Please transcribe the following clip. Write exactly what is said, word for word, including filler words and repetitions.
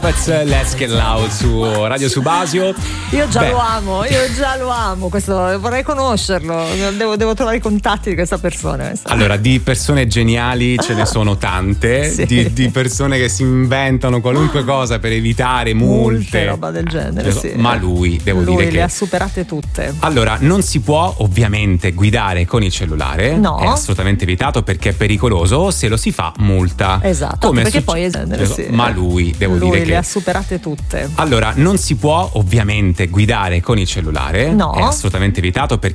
Let's Get Loud su Radio Subasio. Io già Beh. lo amo, io già lo amo. Questo vorrei conoscerlo. Devo, devo trovare i contatti di questa persona. Questa. Allora, di persone geniali ce ne sono tante, Sì. di, di persone che si inventano qualunque cosa per evitare multe, Multe, roba del genere, sì. Ma lui, devo lui dire le che ha superate tutte. allora, non si può ovviamente guidare con il cellulare, No. è assolutamente vietato perché è pericoloso, se lo si fa multa. Esatto, Come è perché succe- poi è genere, sì. Ma lui, devo lui dire che le ha superate tutte. allora, non si può ovviamente guidare con il cellulare, No. è assolutamente vietato perché